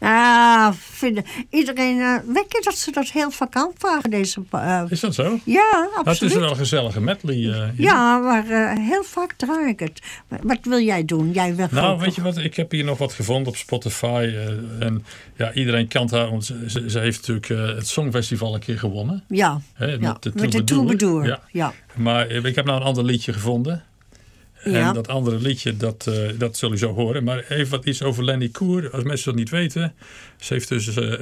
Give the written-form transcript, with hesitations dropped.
Iedereen, weet je dat ze dat heel vaak aanvragen, deze... Is dat zo? Ja, absoluut. Het is wel een gezellige medley. Ja, maar heel vaak draai ik het. Wat wil jij doen? Jij wil weet je wat? Ik heb hier nog wat gevonden op Spotify. En ja, iedereen kent haar. Want ze heeft natuurlijk het Songfestival een keer gewonnen. Ja, met de Troubadour. Ja. Maar ik heb nou een ander liedje gevonden. En dat andere liedje, dat zul je zo horen. Maar even wat iets over Lenny Koer. Als mensen dat niet weten. Ze heeft dus